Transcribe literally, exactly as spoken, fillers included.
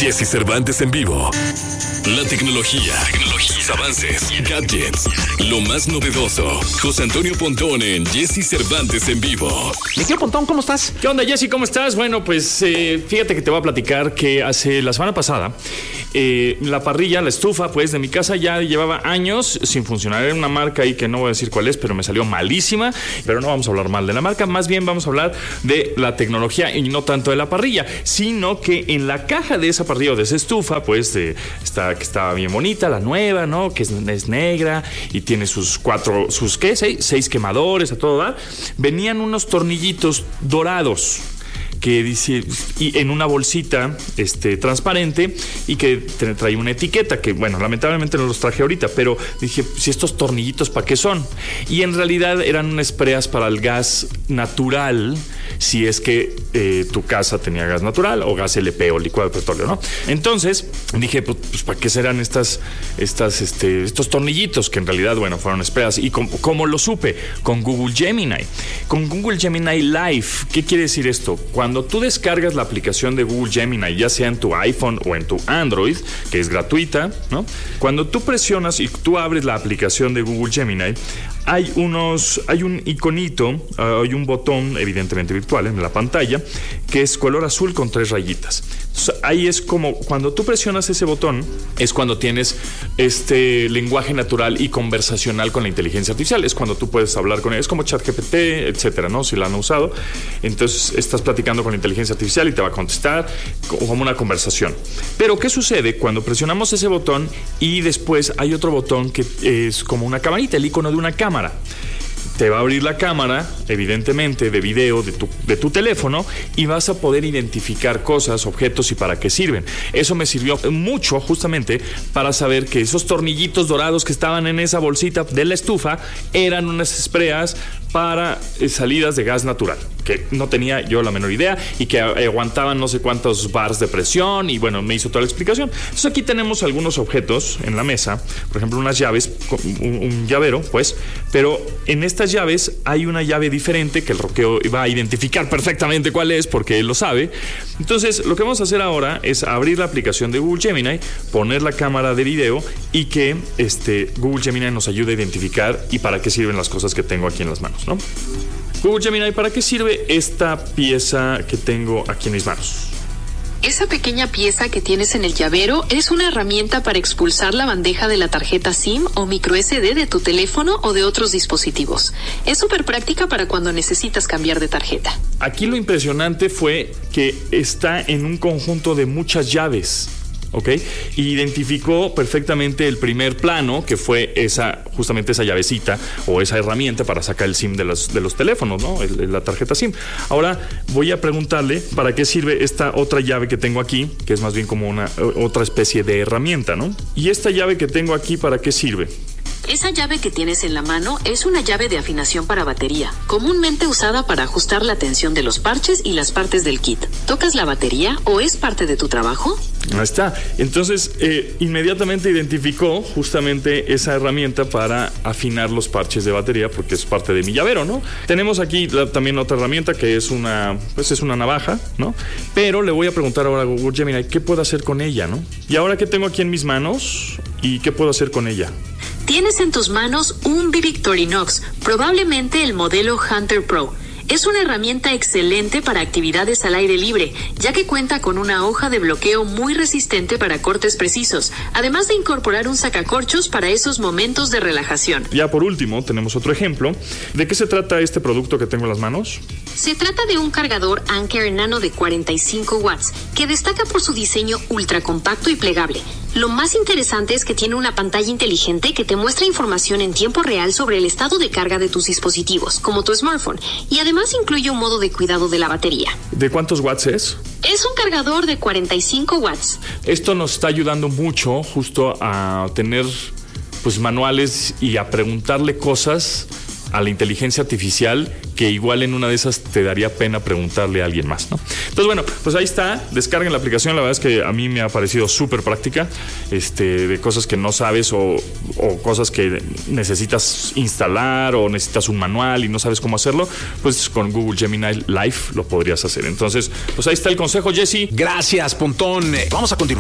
Jesse Cervantes en vivo. La tecnología, tecnología, sus avances, gadgets, lo más novedoso. José Antonio Pontón en Jesse Cervantes en vivo. Mi tío Pontón, ¿cómo estás? ¿Qué onda, Jesse? ¿Cómo estás? Bueno, pues eh, fíjate que te voy a platicar que hace la semana pasada eh, la parrilla, la estufa, pues de mi casa ya llevaba años sin funcionar. Era una marca ahí que no voy a decir cuál es, pero me salió malísima. Pero no vamos a hablar mal de la marca, más bien vamos a hablar de la tecnología y no tanto de la parrilla, sino que en la caja de esa parrilla o de esa estufa, pues de, está, que estaba bien bonita, la nueva, ¿no? Que es, es negra y tiene sus cuatro, sus ¿qué? Seis, seis quemadores a todo dar. Venían unos tornillitos dorados que dice, y en una bolsita este, transparente y que trae una etiqueta que, bueno, lamentablemente no los traje ahorita, pero dije, si estos tornillitos, ¿para qué son? Y en realidad eran unas preas para el gas natural, si es que eh, tu casa tenía gas natural o gas L P o licuado de petróleo, ¿no? Entonces dije, pues, pues ¿para qué serán estas, estas, este, estos tornillitos? Que en realidad, bueno, fueron espreas. ¿Y cómo, cómo lo supe? Con Google Gemini. Con Google Gemini Live. ¿Qué quiere decir esto? Cuando Cuando tú descargas la aplicación de Google Gemini, ya sea en tu iPhone o en tu Android, que es gratuita, ¿no? Cuando tú presionas y tú abres la aplicación de Google Gemini, hay unos, hay un iconito, uh, hay un botón, evidentemente virtual, en la pantalla, que es color azul con tres rayitas. Entonces, ahí es como, cuando tú presionas ese botón, es cuando tienes este lenguaje natural y conversacional con la inteligencia artificial. Es cuando tú puedes hablar con él, es como ChatGPT, etcétera, ¿no? Si la han usado. Entonces, estás platicando con la inteligencia artificial y te va a contestar como una conversación. Pero, ¿qué sucede? Cuando presionamos ese botón y después hay otro botón que es como una camarita, el icono de una cámara. Te va a abrir la cámara, evidentemente, de video de tu, de tu teléfono y vas a poder identificar cosas, objetos y para qué sirven. Eso me sirvió mucho justamente para saber que esos tornillitos dorados que estaban en esa bolsita de la estufa eran unas espreas para eh, salidas de gas natural, que no tenía yo la menor idea y que aguantaban no sé cuántos bars de presión y bueno, me hizo toda la explicación. Entonces aquí tenemos algunos objetos en la mesa, por ejemplo unas llaves, un, un llavero pues, pero en estas llaves hay una llave diferente que el roqueo va a identificar perfectamente cuál es porque él lo sabe. Entonces lo que vamos a hacer ahora es abrir la aplicación de Google Gemini, poner la cámara de video y que este, Google Gemini nos ayude a identificar y para qué sirven las cosas que tengo aquí en las manos, ¿no? Google Gemini, ¿para qué sirve esta pieza que tengo aquí en mis manos? Esa pequeña pieza que tienes en el llavero es una herramienta para expulsar la bandeja de la tarjeta SIM o micro S D de tu teléfono o de otros dispositivos. Es súper práctica para cuando necesitas cambiar de tarjeta. Aquí lo impresionante fue que está en un conjunto de muchas llaves. ¿Ok? Y identificó perfectamente el primer plano, que fue esa, justamente esa llavecita o esa herramienta para sacar el SIM de los, de los teléfonos, ¿no? El, la tarjeta SIM. Ahora voy a preguntarle para qué sirve esta otra llave que tengo aquí, que es más bien como una otra especie de herramienta, ¿no? Y esta llave que tengo aquí, ¿para qué sirve? Esa llave que tienes en la mano es una llave de afinación para batería, comúnmente usada para ajustar la tensión de los parches y las partes del kit. ¿Tocas la batería o es parte de tu trabajo? Ahí está. Entonces, eh, inmediatamente identificó justamente esa herramienta para afinar los parches de batería, porque es parte de mi llavero, ¿no? Tenemos aquí la, también otra herramienta que es una, pues es una navaja, ¿no? Pero le voy a preguntar ahora a Google Gemini qué puedo hacer con ella, ¿no? Y ahora qué tengo aquí en mis manos y qué puedo hacer con ella. Tienes en tus manos un Victorinox, probablemente el modelo Hunter Pro. Es una herramienta excelente para actividades al aire libre, ya que cuenta con una hoja de bloqueo muy resistente para cortes precisos, además de incorporar un sacacorchos para esos momentos de relajación. Ya por último, tenemos otro ejemplo. ¿De qué se trata este producto que tengo en las manos? Se trata de un cargador Anker Nano de cuarenta y cinco watts, que destaca por su diseño ultra compacto y plegable. Lo más interesante es que tiene una pantalla inteligente que te muestra información en tiempo real sobre el estado de carga de tus dispositivos, como tu smartphone, y además incluye un modo de cuidado de la batería. ¿De cuántos watts es? Es un cargador de cuarenta y cinco watts. Esto nos está ayudando mucho justo a tener pues manuales y a preguntarle cosas a la inteligencia artificial que igual en una de esas te daría pena preguntarle a alguien más, ¿no? Entonces, bueno, pues ahí está, descarguen la aplicación, la verdad es que a mí me ha parecido súper práctica, este, de cosas que no sabes o, o cosas que necesitas instalar o necesitas un manual y no sabes cómo hacerlo, pues con Google Gemini Live lo podrías hacer. Entonces, pues ahí está el consejo, Jesse. Gracias, Pontón. Vamos a continuar.